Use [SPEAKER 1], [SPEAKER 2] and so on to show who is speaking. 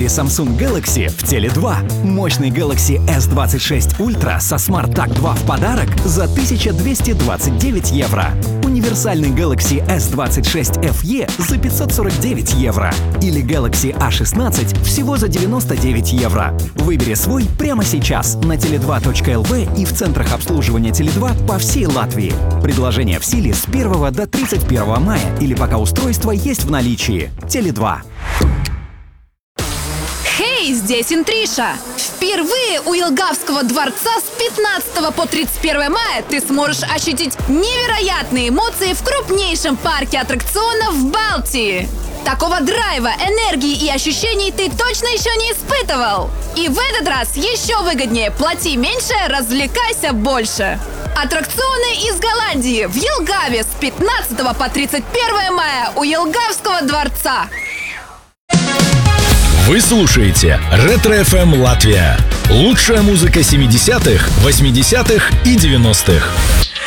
[SPEAKER 1] Выбери Samsung Galaxy в Теле2. Мощный Galaxy S26 Ultra со Smart Tag 2 в подарок за 1229 евро. Универсальный Galaxy S26 FE за 549 евро. Или Galaxy A16 всего за 99 евро. Выбери свой прямо сейчас на tele2.lv и в центрах обслуживания Теле2 по всей Латвии. Предложение в силе с 1 до 31 мая или пока устройство есть в наличии. Теле2.
[SPEAKER 2] Хей, здесь Интриша! Впервые у Елгавского дворца с 15 по 31 мая ты сможешь ощутить невероятные эмоции в крупнейшем парке аттракционов в Балтии. Такого драйва, энергии и ощущений ты точно еще не испытывал. И в этот раз еще выгоднее: плати меньше, развлекайся больше. Аттракционы из Голландии в Елгаве с 15 по 31 мая у Елгавского дворца.
[SPEAKER 3] Вы слушаете Ретро-ФМ Латвия. Лучшая музыка 70-х, 80-х и 90-х.